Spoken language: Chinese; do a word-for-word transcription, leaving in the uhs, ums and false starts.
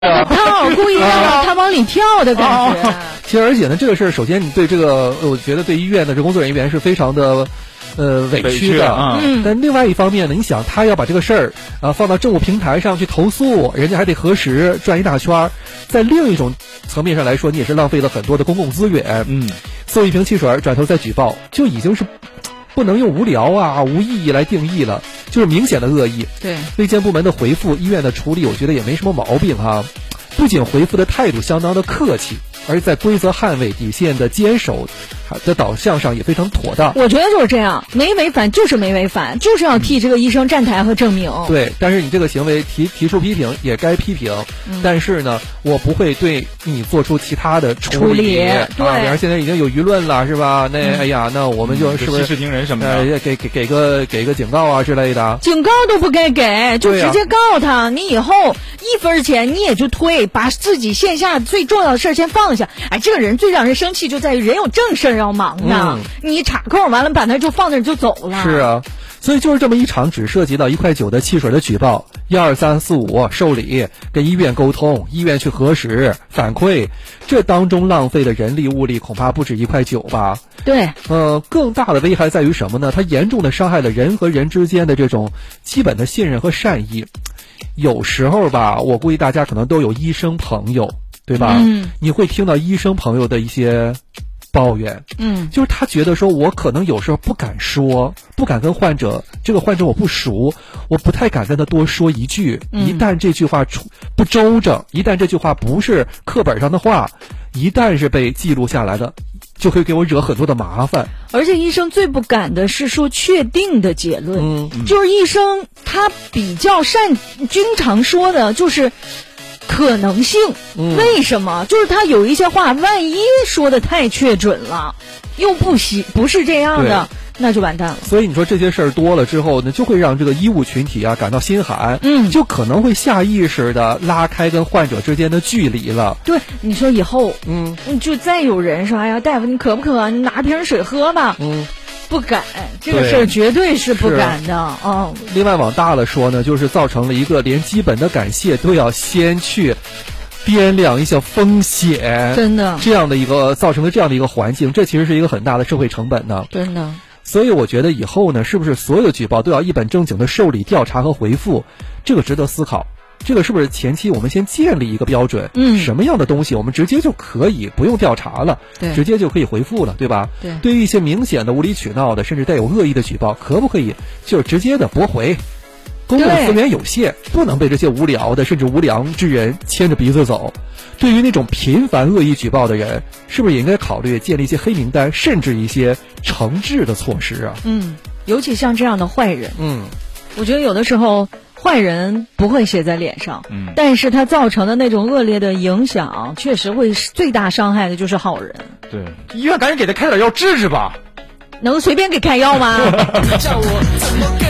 套，故意让他往里跳的感觉。 其实而且呢，这个事儿，首先你对这个，我觉得对医院的这工作人员是非常的。呃，委屈的啊， 嗯，但另外一方面呢，你想他要把这个事儿啊放到政务平台上去投诉，人家还得核实，转一大圈。在另一种层面上来说，你也是浪费了很多的公共资源。 嗯， 送一瓶汽水转头再举报，就已经是不能用无聊啊、无意义来定义了，就是明显的恶意。 对， 卫健部门的回复，医院的处理，我觉得也没什么毛病哈。不仅回复的态度相当的客气，而在规则捍卫底线的坚守的导向上也非常妥当。 我觉得就是这样，没违反就是没违反，就是要替这个医生站台和证明。 对，但是你这个行为提提出批评也该批评，嗯、但是呢，我不会对你做出其他的处理。 处理对， 啊，比方现在已经有舆论了，是吧？那、嗯、哎呀，那我们就、嗯、是不是息事宁人什么的， 呃，给给给个给个警告啊之类的。 警告都不该给，就直接告他，啊、你以后一分钱你也就推，把自己线下最重要的事儿先放下。哎，这个人最让人生气就在于人有正事儿要忙呢，嗯、你插空完了把他就放那儿就走了。 是啊，所以就是这么一场只涉及到一块九的汽水的举报，一二三四五受理，跟医院沟通，医院去核实反馈，这当中浪费的人力物力恐怕不止一块九吧。 对， 呃，更大的危害在于什么呢？它严重的伤害了人和人之间的这种基本的信任和善意。有时候吧，我估计大家可能都有医生朋友，对吧？ 嗯， 你会听到医生朋友的一些抱怨， 嗯， 就是他觉得说，我可能有时候不敢说，不敢跟患者，这个患者我不熟，我不太敢跟他多说一句。 嗯、 一旦这句话出不周正，一旦这句话不是课本上的话，一旦是被记录下来的，就会给我惹很多的麻烦。 而且医生最不敢的是说确定的结论， 嗯， 就是医生他比较擅经常说的就是可能性。 嗯、 为什么？就是他有一些话，万一说的太确准了，又不喜不是这样的，那就完蛋了。 所以你说这些事儿多了之后呢，就会让这个医务群体啊感到心寒， 嗯， 就可能会下意识的拉开跟患者之间的距离了。 对，你说以后， 嗯， 就再有人说，哎呀，大夫你渴不渴？你拿瓶水喝吧。 嗯。 不敢，这个事儿绝对是不敢的。嗯。 另外往大了说呢，就是造成了一个连基本的感谢都要先去掂量一下风险， 真的这样的一个造成了这样的一个环境，这其实是一个很大的社会成本呢。 真的。 所以我觉得以后呢，是不是所有的举报都要一本正经的受理、调查和回复？这个值得思考。这个是不是前期我们先建立一个标准？ 嗯， 什么样的东西我们直接就可以不用调查了， 对， 直接就可以回复了，对吧？ 对。 对于一些明显的无理取闹的，甚至带有恶意的举报，可不可以就是直接的驳回？公共资源有限，不能被这些无聊的甚至无良之人牵着鼻子走。对于那种频繁恶意举报的人，是不是也应该考虑建立一些黑名单，甚至一些惩治的措施啊？ 嗯，尤其像这样的坏人， 嗯， 我觉得有的时候。坏人不会写在脸上， 嗯， 但是他造成的那种恶劣的影响，确实会最大伤害的就是好人。 对，医院赶紧给他开点药治治吧。 能随便给开药吗？